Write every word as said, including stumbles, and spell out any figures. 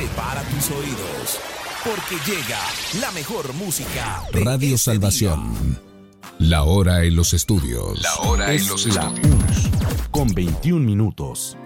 Prepara tus oídos, porque llega la mejor música de Radio este Salvación. día. La hora en los estudios. La hora es en los la estudios. una, con veintiún minutos.